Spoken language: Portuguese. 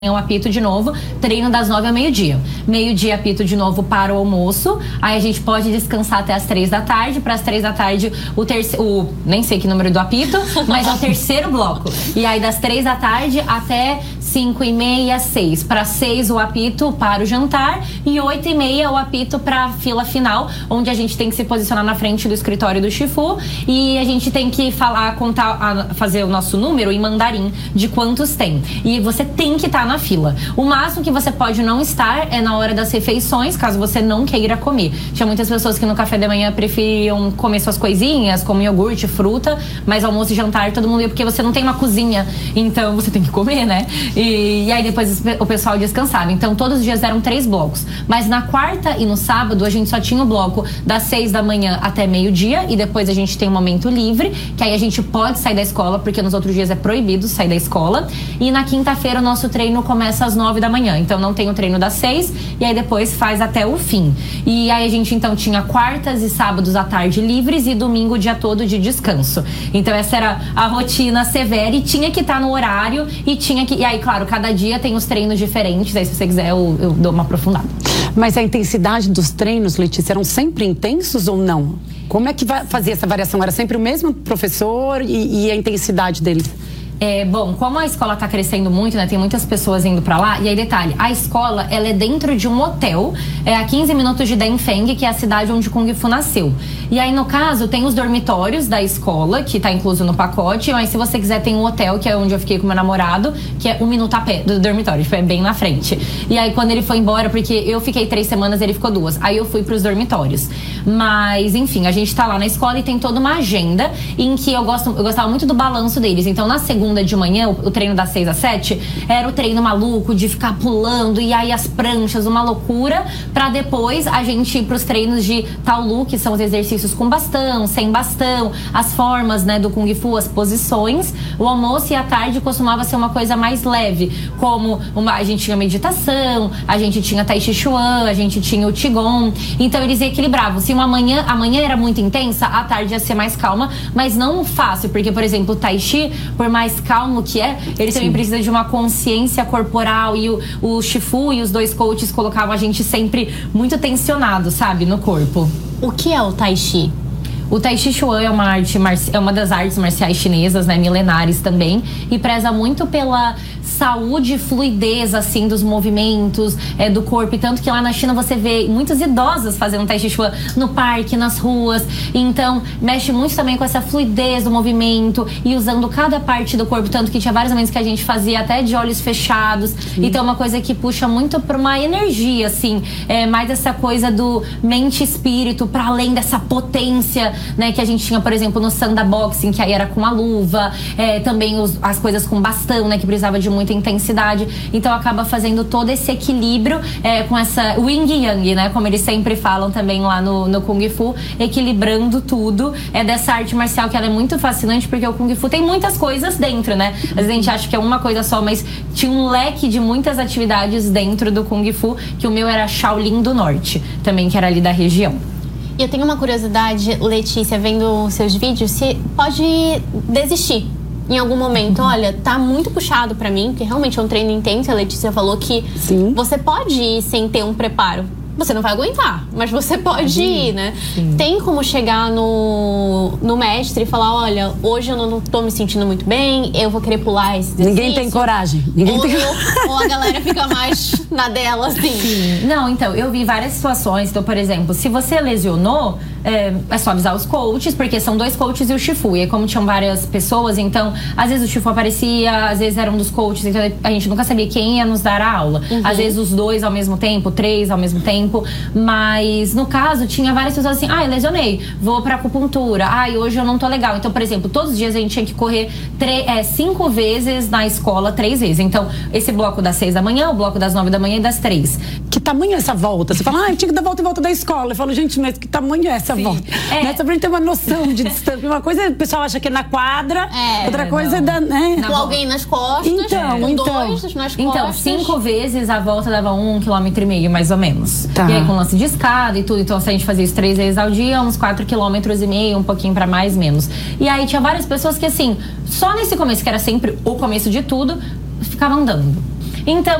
Eu apito de novo, treino das 9 ao meio-dia. Meio-dia apito de novo para o almoço. Aí a gente pode descansar até as 3 da tarde. Para as 3 da tarde, nem sei que número do apito, mas é o terceiro bloco. E aí das 3 da tarde até 5h30, 6. Para 6 o apito para o jantar e 8h30 o apito para a fila final, onde a gente tem que se posicionar na frente do escritório do Shifu e a gente tem que fazer o nosso número em mandarim de quantos tem. E você tem que estar na fila. O máximo que você pode não estar é na hora das refeições, caso você não queira comer. Tinha muitas pessoas que no café da manhã preferiam comer suas coisinhas, como iogurte, fruta, mas almoço e jantar todo mundo ia, porque você não tem uma cozinha, então você tem que comer, né? E aí depois o pessoal descansava. Então todos os dias eram 3 blocos. Mas na quarta e no sábado a gente só tinha o bloco das 6 da manhã até meio-dia e depois a gente tem um momento livre, que aí a gente pode sair da escola, porque nos outros dias é proibido sair da escola. E na quinta-feira o nosso treino começa às 9 da manhã. Então não tem o treino das 6 e aí depois faz até o fim. E aí a gente então tinha quartas e sábados à tarde livres e domingo o dia todo de descanso. Então essa era a rotina severa e tinha que estar no horário e aí, claro, cada dia tem os treinos diferentes. Aí se você quiser eu dou uma aprofundada. Mas a intensidade dos treinos, Letícia, eram sempre intensos ou não? Como é que vai fazer essa variação? Era sempre o mesmo professor e a intensidade deles? Bom, como a escola tá crescendo muito, né? Tem muitas pessoas indo pra lá. E aí, detalhe, a escola, ela é dentro de um hotel, a 15 minutos de Daifeng, que é a cidade onde o Kung Fu nasceu. E aí, no caso, tem os dormitórios da escola, que tá incluso no pacote. Mas se você quiser, tem um hotel, que é onde eu fiquei com meu namorado, que é 1 minuto a pé do dormitório, tipo, é bem na frente. E aí, quando ele foi embora, porque eu fiquei 3 semanas, ele ficou 2. Aí eu fui pros dormitórios. Mas, enfim, a gente tá lá na escola e tem toda uma agenda em que eu gostava muito do balanço deles. Então, na segunda de manhã, o treino das 6 às 7 era o treino maluco de ficar pulando e aí as pranchas, uma loucura, pra depois a gente ir pros treinos de Taolu, que são os exercícios com bastão, sem bastão, as formas, né, do Kung Fu, as posições. O almoço e a tarde costumava ser uma coisa mais leve, como a gente tinha meditação, a gente tinha Tai Chi Chuan, a gente tinha o Qigong. Então eles equilibravam. Se a manhã era muito intensa, a tarde ia ser mais calma, mas não fácil, porque, por exemplo, o Tai Chi, por mais calmo que ele também precisa de uma consciência corporal e o Shifu e os 2 coaches colocavam a gente sempre muito tensionado, sabe, no corpo. O que é o Tai Chi? O Tai Chi Chuan é uma das artes marciais chinesas, né, milenares também, e preza muito pela saúde e fluidez, assim, dos movimentos, do corpo. E tanto que lá na China você vê muitas idosas fazendo Tai Chi Chuan no parque, nas ruas. Então, mexe muito também com essa fluidez do movimento e usando cada parte do corpo. Tanto que tinha vários momentos que a gente fazia até de olhos fechados. Então, é uma coisa que puxa muito pra uma energia, assim, mais essa coisa do mente e espírito, pra além dessa potência, né, que a gente tinha, por exemplo, no Sanda Boxing, que aí era com a luva, também as coisas com bastão, né, que precisava de muita intensidade. Então acaba fazendo todo esse equilíbrio com essa Wing Yang, né, como eles sempre falam também lá no Kung Fu, equilibrando tudo. Dessa arte marcial que ela é muito fascinante, porque o Kung Fu tem muitas coisas dentro, né? Às vezes a gente acha que é uma coisa só, mas tinha um leque de muitas atividades dentro do Kung Fu, que o meu era Shaolin do Norte, também, que era ali da região. E eu tenho uma curiosidade, Letícia, vendo seus vídeos, você pode desistir em algum momento. Olha, tá muito puxado pra mim, porque realmente é um treino intenso. A Letícia falou que você pode ir sem ter um preparo. Você não vai aguentar, mas você pode ir, né? Sim. Tem como chegar no mestre e falar, olha, hoje eu não tô me sentindo muito bem, eu vou querer pular esse exercício. Ninguém tem coragem. Ou a galera fica mais na dela, assim. Sim. Não, então, eu vi várias situações. Então, por exemplo, se você lesionou, é só avisar os coaches, porque são 2 coaches e o Shifu. E aí, como tinham várias pessoas, então, às vezes o Shifu aparecia, às vezes era um dos coaches, então a gente nunca sabia quem ia nos dar a aula. Às vezes os 2 ao mesmo tempo, 3 ao mesmo tempo. Mas, no caso, tinha várias pessoas assim, eu lesionei, vou pra acupuntura, hoje eu não tô legal. Então, por exemplo, todos os dias a gente tinha que correr 5 vezes na escola, 3 vezes. Então, esse bloco das 6 da manhã, o bloco das 9 da manhã e das 3. Que tamanho é essa volta? Você fala, eu tinha que dar volta e volta da escola. Eu falo, gente, mas que tamanho é essa volta? Só pra gente ter uma noção de distância. Uma coisa o pessoal acha que é na quadra, outra coisa é com alguém nas costas, com 2 nas costas. Então, 5 vezes a volta dava 1,5 km, mais ou menos. Tá. E aí com lance de escada e tudo. Então, se a gente fazia isso 3 vezes ao dia, uns 4,5 km, um pouquinho pra mais, menos. E aí tinha várias pessoas que, assim, só nesse começo, que era sempre o começo de tudo, ficavam andando. Então,